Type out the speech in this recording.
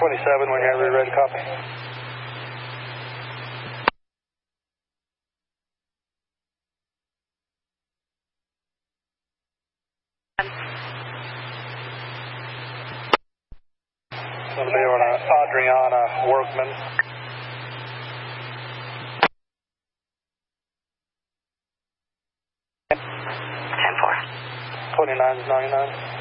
27 whenever you're ready to copy. It's going to be on Adriana Workman. 10-4. 29 is 99.